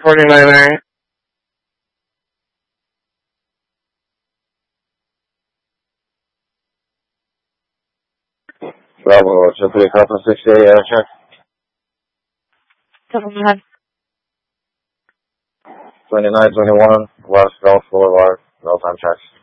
49 Bravo, 2-3 Copper 68, air check. Go ahead. 2921 West Gulf Boulevard, no time checks.